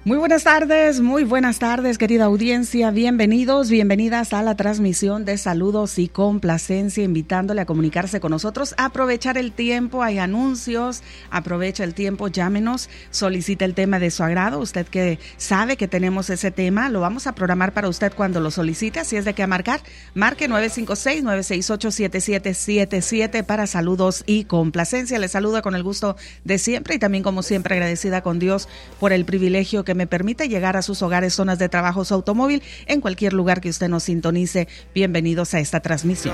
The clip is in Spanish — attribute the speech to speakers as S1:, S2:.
S1: Muy buenas tardes, querida audiencia. Bienvenidos, bienvenidas a la transmisión de Saludos y Complacencia, invitándole a comunicarse con nosotros, a aprovechar el tiempo, hay anuncios, aprovecha el tiempo, llámenos, solicita el tema de su agrado. Usted que sabe que tenemos ese tema, lo vamos a programar para usted cuando lo solicite, así es de que marque 956-968-7777 para Saludos y Complacencia. Le saluda con el gusto de siempre y también como siempre agradecida con Dios por el privilegio que me permite llegar a sus hogares, zonas de trabajo, su automóvil, en cualquier lugar que usted nos sintonice. Bienvenidos a esta transmisión.